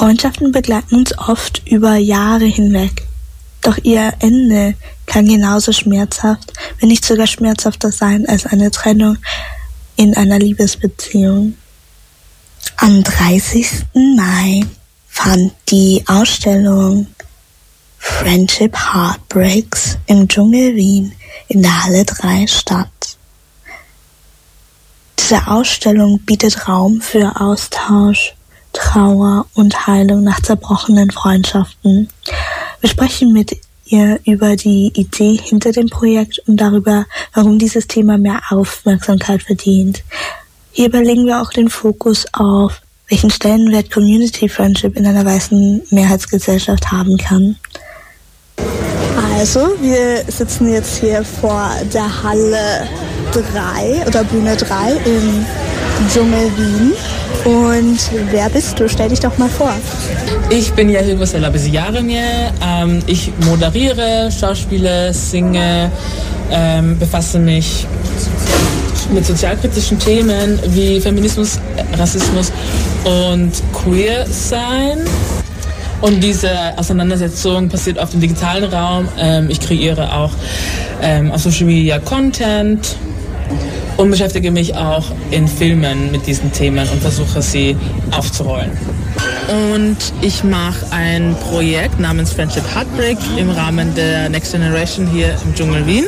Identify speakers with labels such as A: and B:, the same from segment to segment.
A: Freundschaften begleiten uns oft über Jahre hinweg. Doch ihr Ende kann genauso schmerzhaft, wenn nicht sogar schmerzhafter sein als eine Trennung in einer Liebesbeziehung. Am 30. Mai fand die Ausstellung Friendship Heartbreaks im Dschungel Wien in der Halle 3 statt. Diese Ausstellung bietet Raum für Austausch, Trauer und Heilung nach zerbrochenen Freundschaften. Wir sprechen mit ihr über die Idee hinter dem Projekt und darüber, warum dieses Thema mehr Aufmerksamkeit verdient. Hierbei legen wir auch den Fokus auf, welchen Stellenwert Community Friendship in einer weißen Mehrheitsgesellschaft haben kann. Also, wir sitzen jetzt hier vor der Halle 3 oder Bühne 3 im Dschungel Wien. Und wer bist du? Stell dich doch mal vor.
B: Ich bin Yahigo Selabesi-Jaremir. Ich moderiere, schauspiele, singe, befasse mich mit sozialkritischen Themen wie Feminismus, Rassismus und Queer-Sein. Und diese Auseinandersetzung passiert auf dem digitalen Raum. Ich kreiere auch auf Social Media Content und beschäftige mich auch in Filmen mit diesen Themen und versuche sie aufzurollen. Und ich mache ein Projekt namens Friendship Heartbreak im Rahmen der Next Generation hier im Dschungel Wien.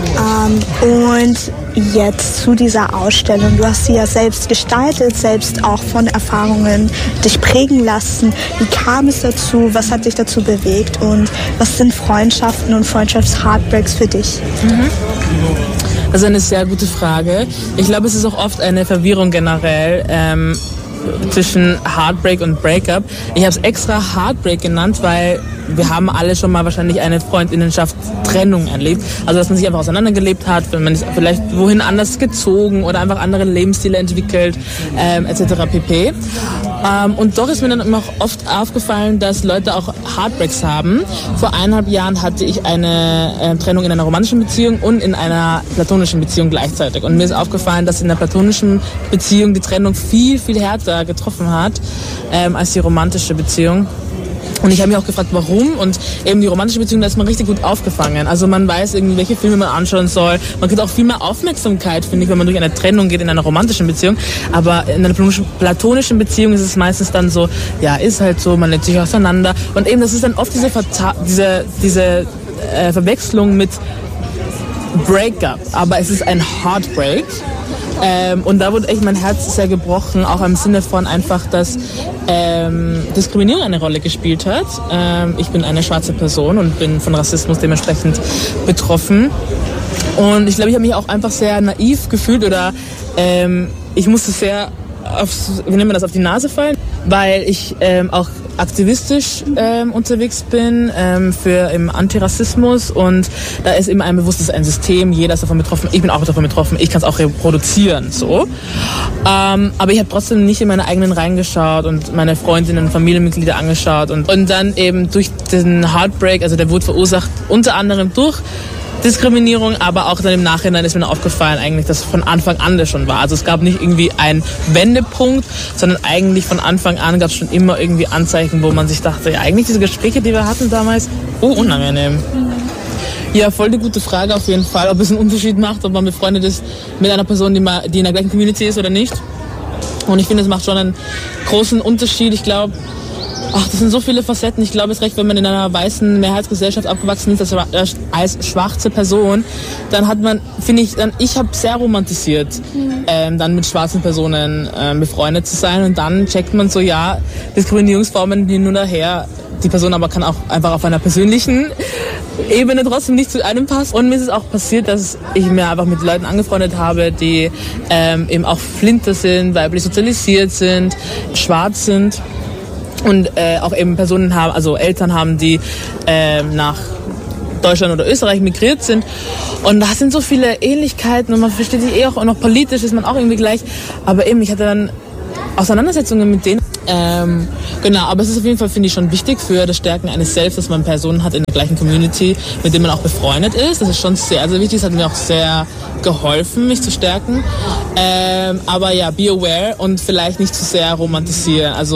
A: Und jetzt zu dieser Ausstellung. Du hast sie ja selbst gestaltet, selbst auch von Erfahrungen dich prägen lassen. Wie kam es dazu? Was hat dich dazu bewegt? Und was sind Freundschaften und Freundschafts-Heartbreaks für dich?
B: Das ist eine sehr gute Frage. Ich glaube, es ist auch oft eine Verwirrung generell zwischen Heartbreak und Breakup. Ich habe es extra Heartbreak genannt, weil wir haben alle schon mal wahrscheinlich eine Freundinnenschaft-Trennung erlebt. Also dass man sich einfach auseinandergelebt hat, wenn man ist vielleicht wohin anders gezogen oder einfach andere Lebensstile entwickelt, etc. pp. Und doch ist mir dann immer auch oft aufgefallen, dass Leute auch Heartbreaks haben. Vor 1,5 Jahren hatte ich eine Trennung in einer romantischen Beziehung und in einer platonischen Beziehung gleichzeitig. Und mir ist aufgefallen, dass in der platonischen Beziehung die Trennung viel, viel härter getroffen hat als die romantische Beziehung. Und ich habe mich auch gefragt, warum. Und eben die romantische Beziehung, da ist man richtig gut aufgefangen. Also man weiß irgendwie, welche Filme man anschauen soll. Man kriegt auch viel mehr Aufmerksamkeit, finde ich, wenn man durch eine Trennung geht in einer romantischen Beziehung. Aber in einer platonischen Beziehung ist es meistens dann so, ja, ist halt so, man lebt sich auseinander. Und eben, das ist dann oft diese Verwechslung mit Breakup. Aber es ist ein Heartbreak. Und da wurde echt mein Herz sehr gebrochen, auch im Sinne von einfach, dass Diskriminierung eine Rolle gespielt hat. Ich bin eine schwarze Person und bin von Rassismus dementsprechend betroffen. Und ich glaube, ich habe mich auch einfach sehr naiv gefühlt oder ich musste sehr auf die Nase fallen, weil ich auch aktivistisch unterwegs bin für im Antirassismus und da ist eben ein bewusstes ein System, jeder ist davon betroffen, ich bin auch davon betroffen, ich kann es auch reproduzieren, so. Aber ich habe trotzdem nicht in meine eigenen Reihen geschaut und meine Freundinnen und Familienmitglieder angeschaut und dann eben durch den Heartbreak, also der wurde verursacht unter anderem durch Diskriminierung, aber auch dann im Nachhinein ist mir aufgefallen eigentlich, dass von Anfang an das schon war. Also es gab nicht irgendwie einen Wendepunkt, sondern eigentlich von Anfang an gab es schon immer irgendwie Anzeichen, wo man sich dachte, ja eigentlich diese Gespräche, die wir hatten damals, unangenehm. Ja, voll die gute Frage auf jeden Fall, ob es einen Unterschied macht, ob man befreundet ist mit einer Person, die in der gleichen Community ist oder nicht. Und ich finde, es macht schon einen großen Unterschied. Ich glaube, das sind so viele Facetten. Ich glaube, es reicht, wenn man in einer weißen Mehrheitsgesellschaft aufgewachsen ist, als schwarze Person, dann hat man, finde ich, ich habe sehr romantisiert, dann mit schwarzen Personen befreundet zu sein und dann checkt man so, ja, Diskriminierungsformen hin und her. Die Person aber kann auch einfach auf einer persönlichen Ebene trotzdem nicht zu einem passen. Und mir ist es auch passiert, dass ich mir einfach mit Leuten angefreundet habe, die eben auch Flinter sind, weiblich sozialisiert sind, schwarz sind. Und auch eben Personen haben, also Eltern haben, die nach Deutschland oder Österreich migriert sind. Und da sind so viele Ähnlichkeiten und man versteht sich auch noch politisch, ist man auch irgendwie gleich. Aber eben, ich hatte dann Auseinandersetzungen mit denen. Genau, aber es ist auf jeden Fall, finde ich, schon wichtig für das Stärken eines Selbst, dass man Personen hat in der gleichen Community, mit denen man auch befreundet ist. Das ist schon sehr, sehr wichtig. Das hat mir auch sehr geholfen, mich zu stärken. Aber ja, be aware und vielleicht nicht zu sehr romantisieren. Also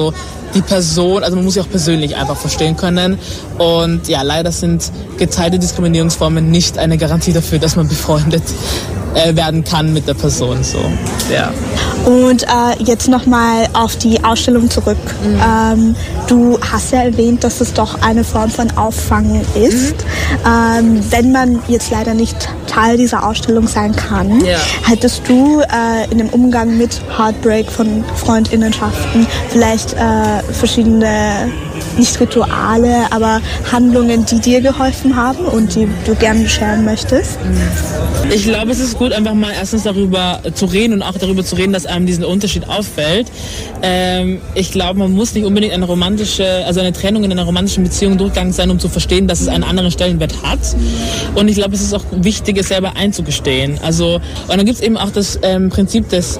B: die Person, also man muss sie auch persönlich einfach verstehen können. Und ja, leider sind geteilte Diskriminierungsformen nicht eine Garantie dafür, dass man befreundet werden kann mit der Person. So. Ja.
A: Und jetzt nochmal auf die Ausstellung zurück. Du hast ja erwähnt, dass es doch eine Form von Auffangen ist. Wenn man jetzt leider nicht Teil dieser Ausstellung sein kann, hättest du in dem Umgang mit Heartbreak von Freundinnenschaften vielleicht verschiedene, nicht Rituale, aber Handlungen, die dir geholfen haben und die du gerne scheren möchtest?
B: Ich glaube, es ist gut, einfach mal erstens darüber zu reden und auch darüber zu reden, dass einem diesen Unterschied auffällt. Ich glaube, man muss nicht unbedingt eine Trennung in einer romantischen Beziehung durchgegangen sein, um zu verstehen, dass es einen anderen Stellenwert hat. Und ich glaube, es ist auch wichtig, es selber einzugestehen. Also, und dann gibt es eben auch das Prinzip des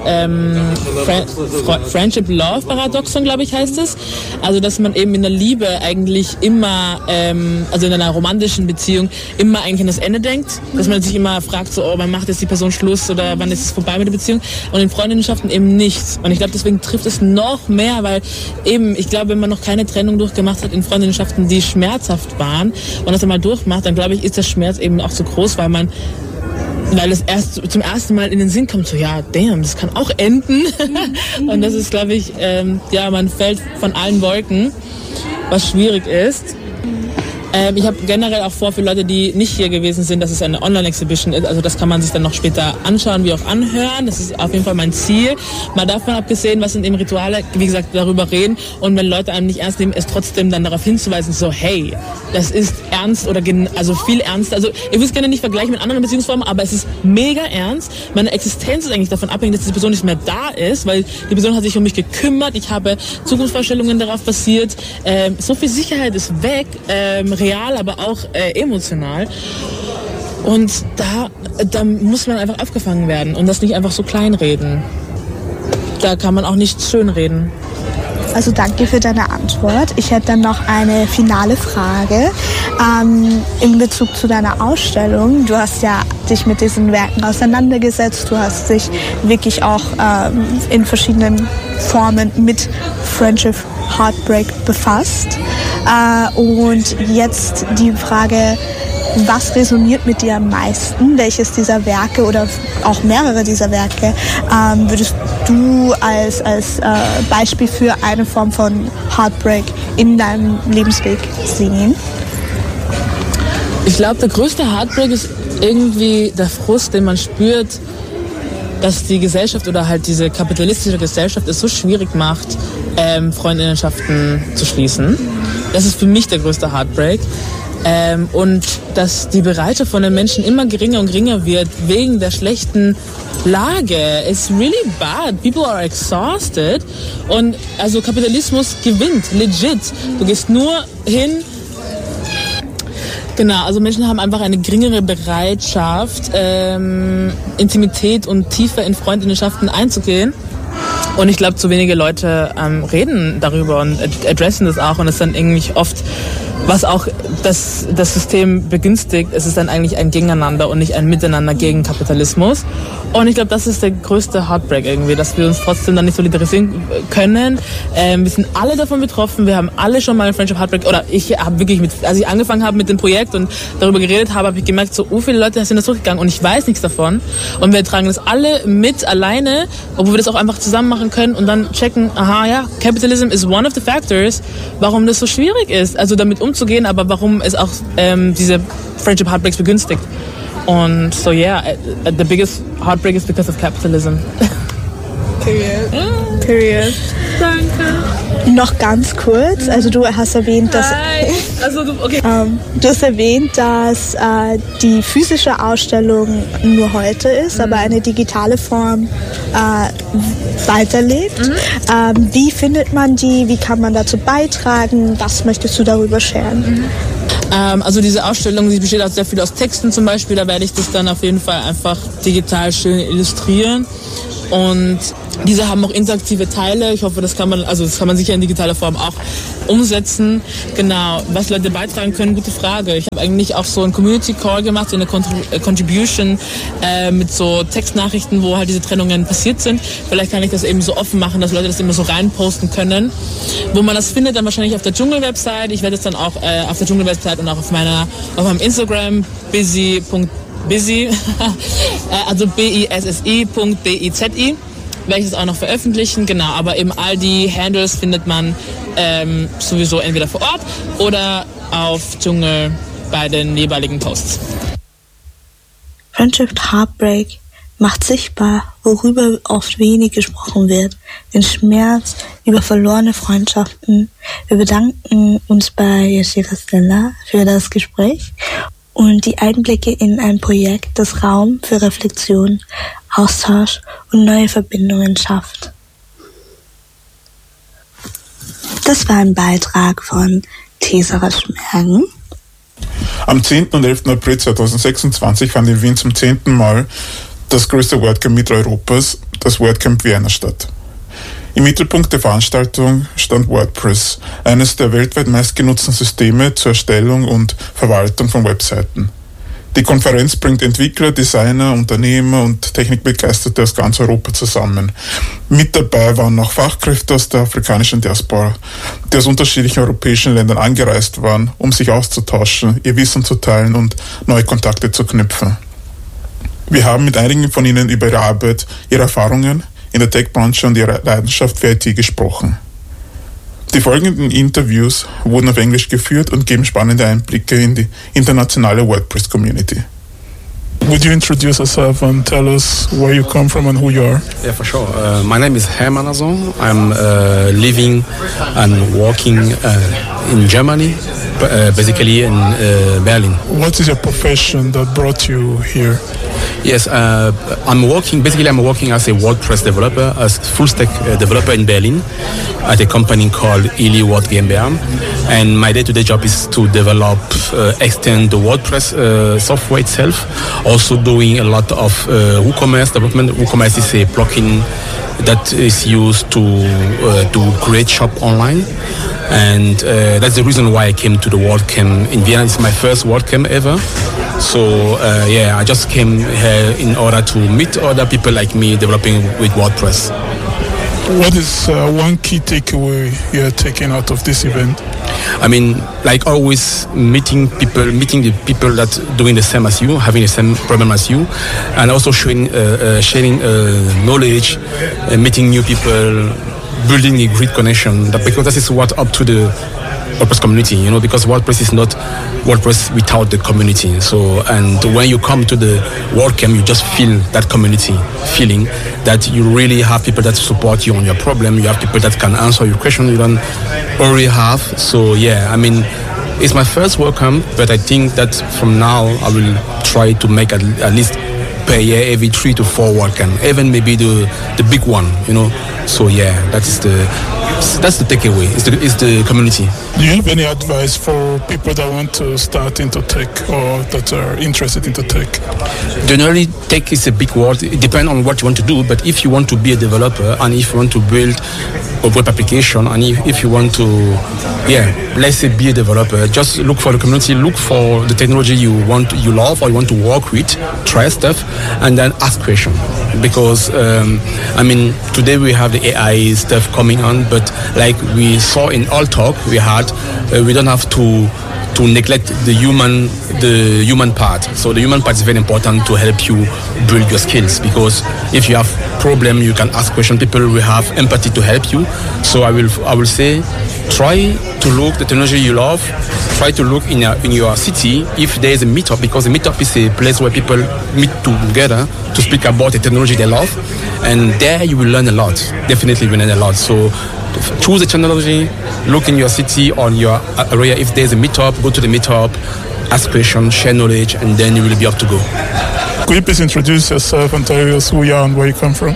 B: Friendship-Love-Paradoxon, glaube ich, heißt es. Also, dass man eben in der Liebe eigentlich immer, also in einer romantischen Beziehung, immer eigentlich an das Ende denkt. Dass man sich immer fragt, so, oh, wann macht jetzt die Person Schluss oder wann ist es vorbei mit der Beziehung? Und in Freundinnenschaften eben nicht. Und ich glaube, deswegen trifft es noch mehr, weil eben, ich glaube, wenn man noch keine Trennung durchgemacht hat in Freundinnenschaften, die schmerzhaft waren und das einmal durchmacht, dann glaube ich, ist der Schmerz eben auch so groß, weil es erst zum ersten Mal in den Sinn kommt, so, ja, damn, das kann auch enden. Und das ist, glaube ich, man fällt von allen Wolken, was schwierig ist. Ich habe generell auch vor, für Leute, die nicht hier gewesen sind, dass es eine Online-Exhibition ist. Also das kann man sich dann noch später anschauen, wie auch anhören. Das ist auf jeden Fall mein Ziel. Mal davon abgesehen, was sind eben Rituale, wie gesagt, darüber reden. Und wenn Leute einem nicht ernst nehmen, es trotzdem dann darauf hinzuweisen, so, hey, das ist ernst oder also viel ernster. Also ich will es gerne nicht vergleichen mit anderen Beziehungsformen, aber es ist mega ernst. Meine Existenz ist eigentlich davon abhängig, dass diese Person nicht mehr da ist, weil die Person hat sich um mich gekümmert. Ich habe Zukunftsvorstellungen darauf basiert. So viel Sicherheit ist weg. Real, aber auch emotional. Und da muss man einfach aufgefangen werden und das nicht einfach so kleinreden. Da kann man auch nicht schönreden.
A: Also danke für deine Antwort. Ich hätte dann noch eine finale Frage in Bezug zu deiner Ausstellung. Du hast ja dich mit diesen Werken auseinandergesetzt. Du hast dich wirklich auch in verschiedenen Formen mit Friendship Heartbreak befasst. Und jetzt die Frage, was resoniert mit dir am meisten? Welches dieser Werke oder auch mehrere dieser Werke würdest du als Beispiel für eine Form von Heartbreak in deinem Lebensweg sehen?
B: Ich glaube, der größte Heartbreak ist irgendwie der Frust, den man spürt, dass die Gesellschaft oder halt diese kapitalistische Gesellschaft es so schwierig macht, Freundinnenschaften zu schließen. Das ist für mich der größte Heartbreak. Und dass die Bereitschaft von den Menschen immer geringer und geringer wird wegen der schlechten Lage. It's really bad. People are exhausted. Und also Kapitalismus gewinnt, legit. Du gehst nur hin. Genau, also Menschen haben einfach eine geringere Bereitschaft, Intimität und tiefer in Freundinnenschaften einzugehen. Und ich glaube, zu wenige Leute reden darüber und adressen das auch. Und es ist dann irgendwie oft, was auch das System begünstigt, es ist dann eigentlich ein Gegeneinander und nicht ein Miteinander gegen Kapitalismus. Und ich glaube, das ist der größte Heartbreak irgendwie, dass wir uns trotzdem dann nicht solidarisieren können. Wir sind alle davon betroffen, wir haben alle schon mal ein Friendship Heartbreak, oder ich habe wirklich als ich angefangen habe mit dem Projekt und darüber geredet habe ich gemerkt, so viele Leute sind da zurückgegangen und ich weiß nichts davon. Und wir tragen das alle mit alleine, obwohl wir das auch einfach zusammen machen können und dann checken, aha, ja, Capitalism is one of the factors, warum das so schwierig ist, also damit umzugehen, aber warum es auch diese Friendship Heartbreaks begünstigt. Und so yeah, the biggest heartbreak is because of capitalism.
A: Period.
B: Danke.
A: Noch ganz kurz, also du hast erwähnt, dass du hast erwähnt, dass die physische Ausstellung nur heute ist, aber eine digitale Form weiterlebt. Wie findet man die? Wie kann man dazu beitragen? Was möchtest du darüber scheren?
B: Also diese Ausstellung, die besteht auch sehr viel aus Texten zum Beispiel, da werde ich das dann auf jeden Fall einfach digital schön illustrieren. Und diese haben auch interaktive Teile. Ich hoffe, das kann man sicher in digitaler Form auch umsetzen. Genau, was Leute beitragen können, gute Frage. Ich habe eigentlich auch so einen Community Call gemacht, so eine Contribution mit so Textnachrichten, wo halt diese Trennungen passiert sind. Vielleicht kann ich das eben so offen machen, dass Leute das immer so reinposten können. Wo man das findet, dann wahrscheinlich auf der Dschungel-Website. Ich werde es dann auch auf der Dschungel-Website und auch auf meinem Instagram busy, also bissi.bizi, werde ich das auch noch veröffentlichen. Genau, aber eben all die Handles findet man sowieso entweder vor Ort oder auf Dschungel bei den jeweiligen Posts.
A: Friendship Heartbreak macht sichtbar, worüber oft wenig gesprochen wird, den Schmerz über verlorene Freundschaften. Wir bedanken uns bei Yashira Stella für das Gespräch und die Einblicke in ein Projekt, das Raum für Reflexion, Austausch und neue Verbindungen schafft. Das war ein Beitrag von Tesara Schmergen.
C: Am 10. und 11. April 2026 fand in Wien zum 10. Mal das größte WordCamp Mitteleuropas, das WordCamp Vienna, statt. Im Mittelpunkt der Veranstaltung stand WordPress, eines der weltweit meistgenutzten Systeme zur Erstellung und Verwaltung von Webseiten. Die Konferenz bringt Entwickler, Designer, Unternehmer und Technikbegeisterte aus ganz Europa zusammen. Mit dabei waren auch Fachkräfte aus der afrikanischen Diaspora, die aus unterschiedlichen europäischen Ländern angereist waren, um sich auszutauschen, ihr Wissen zu teilen und neue Kontakte zu knüpfen. Wir haben mit einigen von ihnen über ihre Arbeit, ihre Erfahrungen in der Tech-Branche und ihre Leidenschaft für IT gesprochen. Die folgenden Interviews wurden auf Englisch geführt und geben spannende Einblicke in die internationale WordPress-Community. Would you introduce yourself and tell us where you come from and who you are?
D: Yeah, for sure. My name is Hermann Azon. I'm living and working in Germany, basically in Berlin.
C: What is your profession that brought you here?
D: Yes, I'm working as a WordPress developer, as full stack developer in Berlin at a company called Ili Word GmbH. And my day-to-day job is to develop, extend the WordPress software itself. Also doing a lot of WooCommerce development. WooCommerce is a plugin that is used to create shop online. And that's the reason why I came to the WordCamp in Vienna. It's my first WordCamp ever. So I just came here in order to meet other people like me developing with WordPress.
C: What is one key takeaway you're taking out of this event?
D: I mean, like always, meeting the people that doing the same as you, having the same problem as you, and also sharing knowledge, meeting new people, building a great connection. Because that is what up to the WordPress community, because WordPress is not WordPress without the community. So, and when you come to the WordCamp, you just feel that community feeling that you really have people that support you on your problem. You have people that can answer your question you don't already have. So, it's my first WordCamp, but I think that from now I will try to make at least per year every 3 to 4 WordCamp, even maybe the big one, So that's the takeaway. It's the community.
C: Do you have any advice for people that want to start into tech or that are interested into tech?
D: Generally, tech is a big word. It depends on what you want to do. But if you want to be a developer and if you want to build a web application and if you want to, let's say be a developer, just look for the community, look for the technology you love or you want to work with, try stuff, and then ask questions. Because today we have the AI stuff coming on, but like we saw in all talk we had, we don't have to neglect the human part. So the human part is very important to help you build your skills, because if you have problem you can ask questions, people will have empathy to help you. So I will say, try to look the technology you love, try to look in your city if there is a meetup, because a meetup is a place where people meet together to speak about the technology they love, and there you will learn a lot. Definitely you will learn a lot. So choose a technology, look in your city or your area. If there's a meetup, go to the meetup, ask questions, share knowledge, and then you will be up to go.
C: Could you please introduce yourself and tell us who you are and where you come from?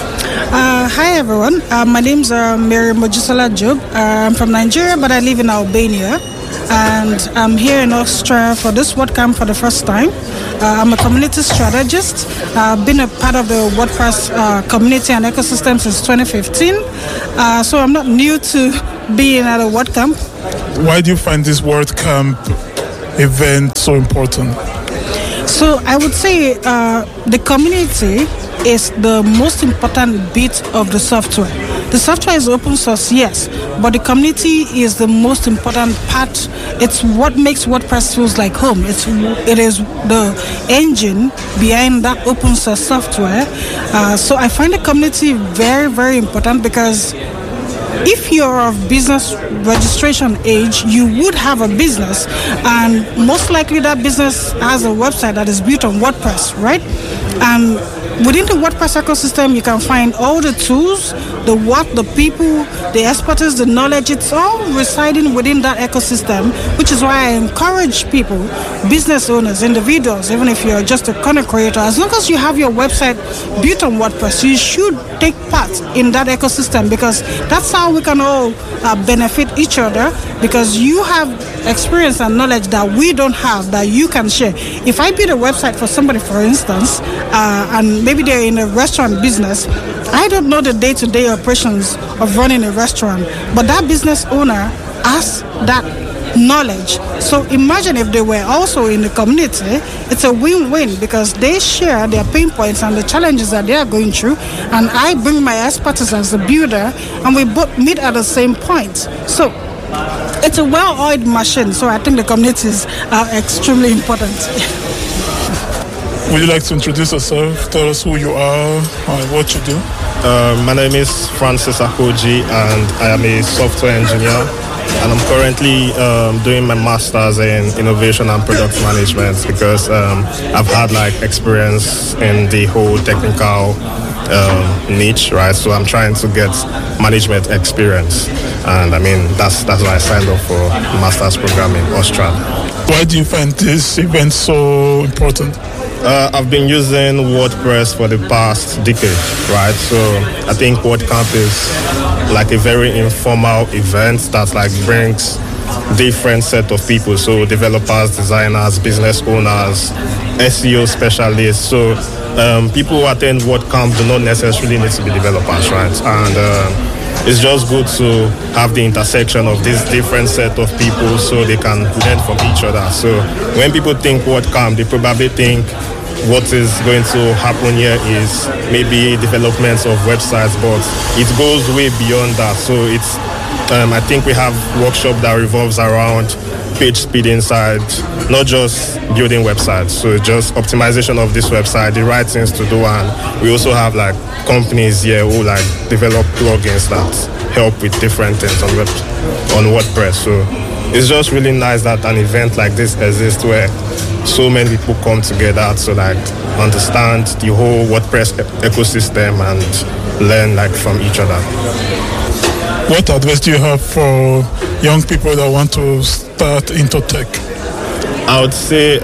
E: Hi everyone, my name's Mary Mojisola Job. I'm from Nigeria, but I live in Albania, and I'm here in Austria for this WordCamp for the first time. I'm a community strategist. I've been a part of the WordPress community and ecosystem since 2015, so I'm not new to being at a WordCamp.
C: Why do you find this WordCamp event so important?
E: So I would say the community is the most important bit of the software. The software is open source, yes, but the community is the most important part. It's what makes WordPress feels like home. It is the engine behind that open source software. So I find the community very, very important, because if you're of business registration age, you would have a business, and most likely that business has a website that is built on WordPress, right? And within the WordPress ecosystem, you can find all the tools, the people, the expertise, the knowledge. It's all residing within that ecosystem, which is why I encourage people, business owners, individuals, even if you're just a content creator, as long as you have your website built on WordPress, you should take part in that ecosystem, because that's how we can all benefit each other, because you have experience and knowledge that we don't have that you can share. If I build a website for somebody, for instance, and maybe they're in a restaurant business, I don't know the day-to-day operations of running a restaurant, but that business owner has that knowledge. So imagine if they were also in the community. It's a win-win, because they share their pain points and the challenges that they are going through, and I bring my expertise as a builder, and we both meet at the same point. So it's a well-oiled machine. So I think the communities are extremely important.
C: Would you like to introduce yourself? Tell us who you are and what you do.
F: My name is Francis Akoji, and I am a software engineer. And I'm currently doing my master's in innovation and product management, because I've had experience in the whole technical niche, right? So I'm trying to get management experience, and I mean that's why I signed up for a master's program in Austria.
C: Why do you find this event so important?
F: I've been using WordPress for the past decade, right? So I think WordCamp is a very informal event that brings different set of people. So developers, designers, business owners, SEO specialists. So people who attend WordCamp do not necessarily need to be developers, right? And it's just good to have the intersection of this different set of people so they can learn from each other. So when people think WordCamp, they probably think what is going to happen here is maybe developments of websites, but it goes way beyond that. So it's I think we have workshop that revolves around page speed inside, not just building websites. So just optimization of this website, the right things to do, and we also have companies here who develop plugins that help with different things on WordPress. So it's just really nice that an event like this exists where so many people come together to understand the whole WordPress ecosystem and learn from each other.
C: What advice do you have for young people that want to start into tech?
F: I would say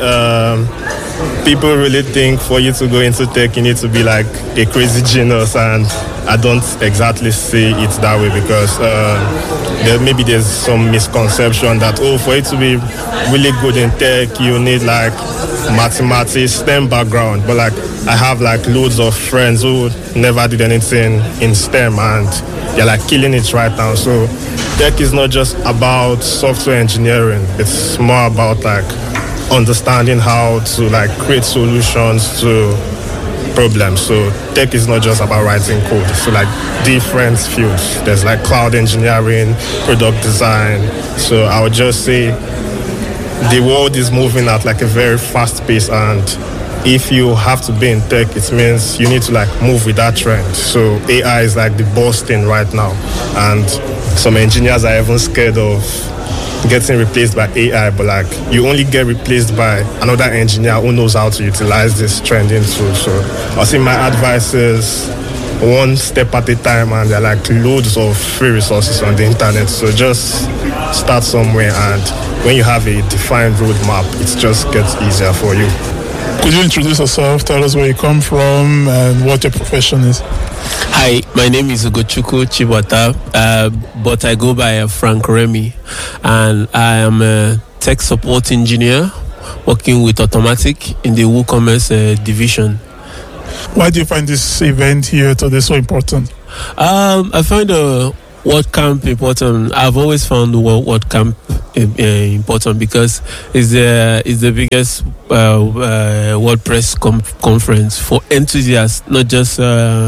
F: people really think for you to go into tech, you need to be a crazy genius, and I don't exactly see it that way, because maybe there's some misconception that, for you to be really good in tech, you need mathematics, STEM background. But I have loads of friends who never did anything in STEM, and they're killing it right now. So tech is not just about software engineering. It's more about understanding how to create solutions to problems. So tech is not just about writing code. So different fields. There's cloud engineering, product design. So I would just say the world is moving at a very fast pace, and if you have to be in tech, it means you need to move with that trend. So AI is the boss thing right now, and some engineers are even scared of getting replaced by AI, but you only get replaced by another engineer who knows how to utilize this trending tool. So I think my advice is one step at a time, and there are loads of free resources on the internet. So just start somewhere, and when you have a defined roadmap, it just gets easier for you.
C: Could you introduce yourself, tell us where you come from and what your profession is?
G: Hi, my name is Ugochukwu Chibata, but I go by Frank Remy, and I am a tech support engineer working with Automatic in the WooCommerce division.
C: Why do you find this event here today so important?
G: I find WordCamp important. I've always found WordCamp important because it's the biggest WordPress conference for enthusiasts, not just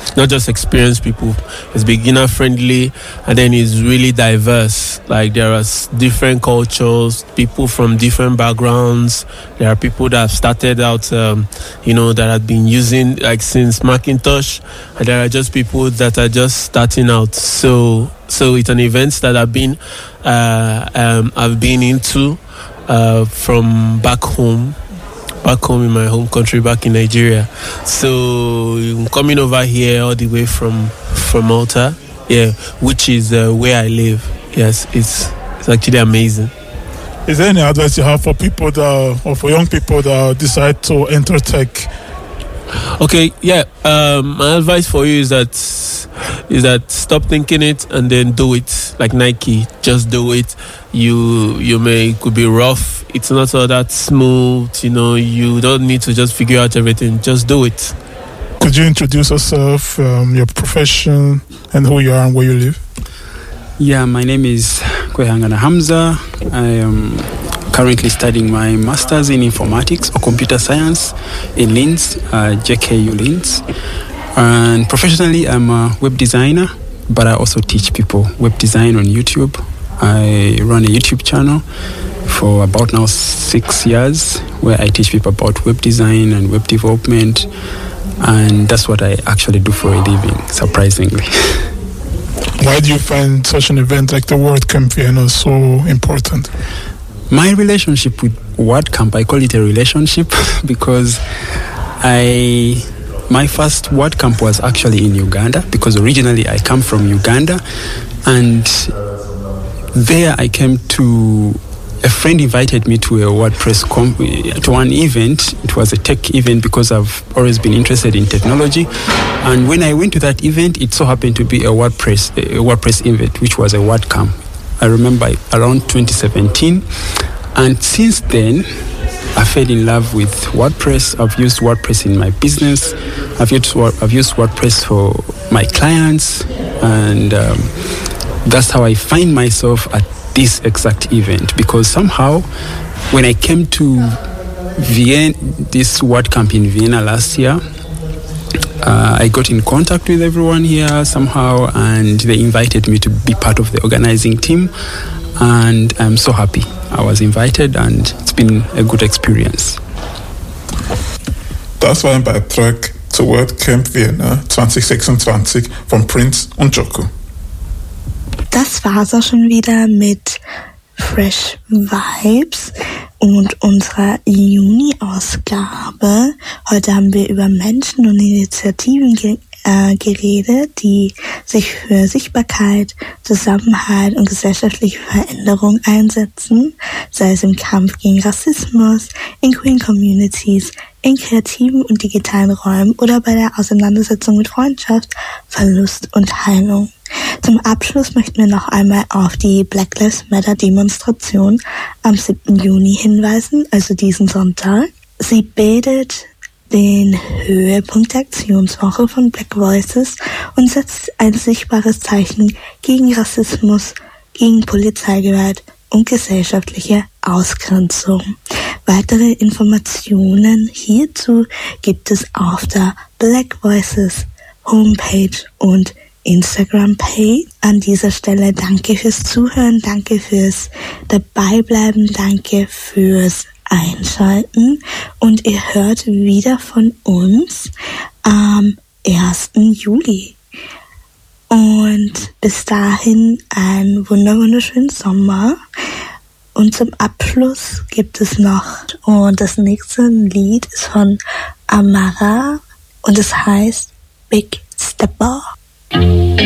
G: not just experienced people. It's beginner friendly, and then it's really diverse. Like there are different cultures, people from different backgrounds. There are people that have started out, that have been using like since Macintosh, and there are just people that are just starting out. So it's an event that I've been into from back home in my home country, back in Nigeria. So I'm coming over here all the way from Malta, which is where I live. Yes, it's actually amazing.
H: Is there any advice you have for people or for young people that decide to enter tech?
G: Okay, my advice for you is that stop thinking it and then do it. Like Nike, just do it. It could be rough. It's not all that smooth. You don't need to just figure out everything. Just do it.
H: Could you introduce yourself, your profession, and who you are and where you live?
I: Yeah, my name is Kwehangana Hamza. I am currently studying my master's in informatics or computer science in Linz, JKU Linz. And professionally, I'm a web designer, but I also teach people web design on YouTube. I run a YouTube channel for about now 6 years where I teach people about web design and web development. And that's what I actually do for a living, surprisingly.
H: Why do you find such an event like the WordCamp Vienna so important?
I: My relationship with WordCamp, I call it a relationship because my first WordCamp was actually in Uganda, because originally I come from Uganda, and there I came to, a friend invited me to a WordPress to one event. It was a tech event because I've always been interested in technology, and when I went to that event, it so happened to be a WordPress event, which was a WordCamp. I remember around 2017, and since then I fell in love with WordPress. I've used WordPress in my business. I've used WordPress for my clients, and that's how I find myself at this exact event. Because somehow, when I came to Vienna, this WordCamp in Vienna last year, I got in contact with everyone here somehow, and they invited me to be part of the organizing team, and I'm so happy I was invited, and it's been a good experience.
C: Das war ein Beitrag zur WordCamp Vienna 2026 von Prince und Joko.
A: Das war's auch schon wieder mit Fresh Vibes und unserer Juni-Ausgabe. Heute haben wir über Menschen und Initiativen geredet, die sich für Sichtbarkeit, Zusammenhalt und gesellschaftliche Veränderung einsetzen, sei es im Kampf gegen Rassismus, in queeren Communities, in kreativen und digitalen Räumen oder bei der Auseinandersetzung mit Freundschaft, Verlust und Heilung. Zum Abschluss möchten wir noch einmal auf die Black Lives Matter Demonstration am 7. Juni hinweisen, also diesen Sonntag. Sie bildet den Höhepunkt der Aktionswoche von Black Voices und setzt ein sichtbares Zeichen gegen Rassismus, gegen Polizeigewalt und gesellschaftliche Ausgrenzung. Weitere Informationen hierzu gibt es auf der Black Voices Homepage und Instagram-Page. An dieser Stelle danke fürs Zuhören, danke fürs Dabeibleiben, danke fürs Einschalten, und ihr hört wieder von uns am 1. Juli. Und bis dahin einen wunderschönen Sommer. Und zum Abschluss gibt es noch, und das nächste Lied ist von Amara und es heißt Big Stepper.